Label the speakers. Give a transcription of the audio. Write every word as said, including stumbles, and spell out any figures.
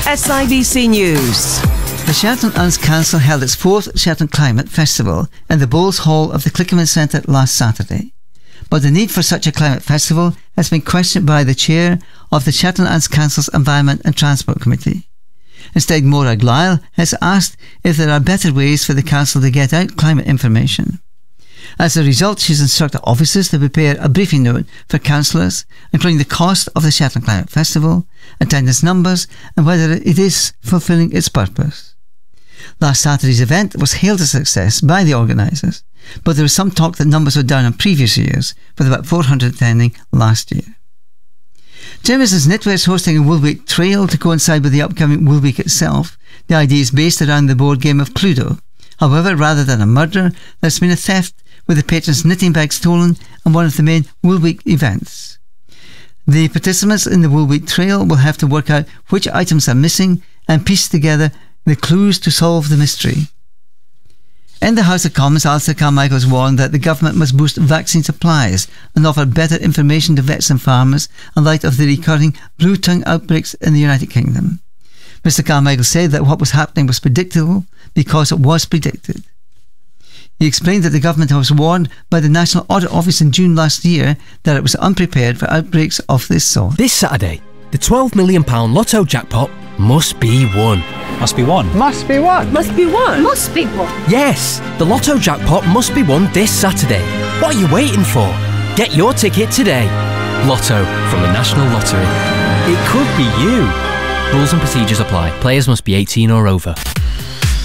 Speaker 1: S I B C News.
Speaker 2: The Shetland Arts Council held its fourth Shetland Climate Festival in the Bowles Hall of the Clickerman Centre last Saturday. But the need for such a climate festival has been questioned by the chair of the Shetland Arts Council's Environment and Transport Committee. Instead, Maura Glyle has asked if there are better ways for the council to get out climate information. As a result, she's instructed officers to prepare a briefing note for councillors, including the cost of the Shetland Climate Festival, attendance numbers, and whether it is fulfilling its purpose. Last Saturday's event was hailed a success by the organisers, but there was some talk that numbers were down on previous years, with about four hundred attending last year. Jamieson's Knitwear is hosting a Wool Week trail to coincide with the upcoming Wool Week itself. The idea is based around the board game of Cluedo. However, rather than a murder, there's been a theft, with the patrons' knitting bag stolen on one of the main Wool Week events. The participants in the Wool Week trail will have to work out which items are missing and piece together the clues to solve the mystery. In the House of Commons, Alistair Carmichael has warned that the government must boost vaccine supplies and offer better information to vets and farmers in light of the recurring blue tongue outbreaks in the United Kingdom. Mr Carmichael said that what was happening was predictable because it was predicted. He explained that the government was warned by the National Audit Office in June last year that it was unprepared for outbreaks of this sort.
Speaker 3: This Saturday, the twelve million pounds Lotto jackpot must be won.
Speaker 4: Must be won.
Speaker 5: Must be won.
Speaker 6: Must be won. Must be won.
Speaker 3: Yes, the Lotto jackpot must be won this Saturday. What are you waiting for? Get your ticket today. Lotto from the National Lottery. It could be you. Rules and procedures apply. Players must be eighteen or over.